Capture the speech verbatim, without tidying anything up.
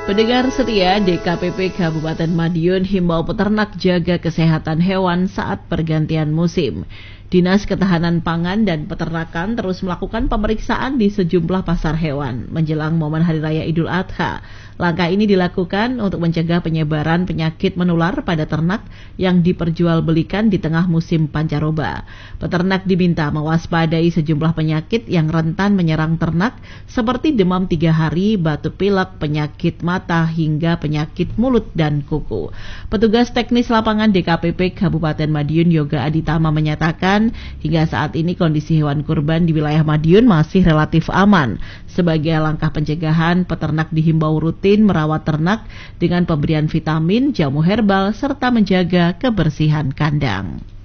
Pendengar setia, D K P P Kabupaten Madiun himbau peternak jaga kesehatan hewan saat pergantian musim. Dinas Ketahanan Pangan dan Peternakan terus melakukan pemeriksaan di sejumlah pasar hewan menjelang momen Hari Raya Idul Adha. Langkah ini dilakukan untuk mencegah penyebaran penyakit menular pada ternak yang diperjualbelikan di tengah musim pancaroba. Peternak diminta mewaspadai sejumlah penyakit yang rentan menyerang ternak seperti demam tiga hari, batuk pilek, penyakit mata, hingga penyakit mulut dan kuku. Petugas teknis lapangan D K P P Kabupaten Madiun Yoga Aditama menyatakan hingga saat ini kondisi hewan kurban di wilayah Madiun masih relatif aman. Sebagai langkah pencegahan, peternak dihimbau rutin merawat ternak dengan pemberian vitamin, jamu herbal, serta menjaga kebersihan kandang.